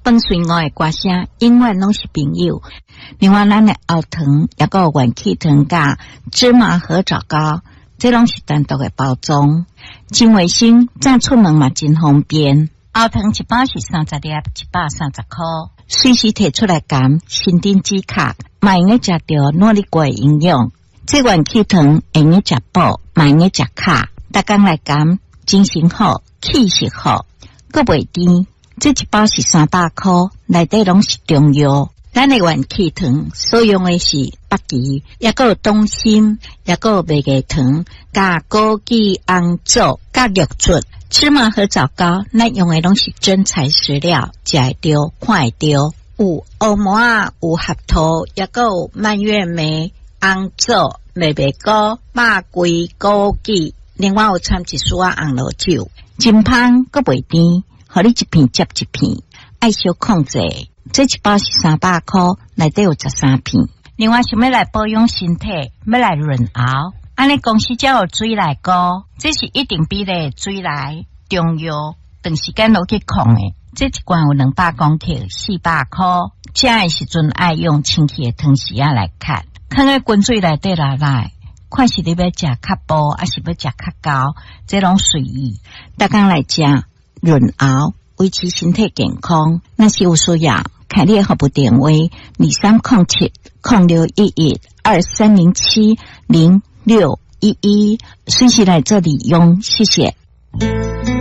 伴随我的歌声，永远拢是朋友。另外，咱的熬糖也个元气糖加芝麻和枣糕，这拢是单独的包装，真卫生，早出门嘛真方便。熬糖一包是30粒，130块，随时摕出来减，身体止卡，嘛用个食到努力过的营养。这元气糖用个食补，嘛用个食卡，逐工来减，精神好，气色好，阁袂甜。这一包是300块，内底拢是中药。咱的元气糖所用的是北芪，也个有冬参，也个有麦芽糖，加枸杞、红枣、加玉竹。芝麻和枣糕，咱用的拢是真材实料，食会着，看会着。有黑木仔，有合桃，也个有蔓越莓、红枣、麦芽糕、肉桂、枸杞，另外有掺一丝红萝酒，真香，阁袂甜，互你一片接一片，爱小控制。这一包是300块，内底有13片。另外，想要来保养身体，要来润喉。安尼公司才有水来膏，这是一定比例水来中药，长时间落去控的。这一罐有200公克，400块。食的时阵爱用清气的汤匙仔来看，放在滚水内底来，看是你要食较薄，还是要食较高，这拢随意。逐工来食润喉，维持身体健康。若是有需要，开你的服务电话：0307061123070611，随时来这里用，谢谢。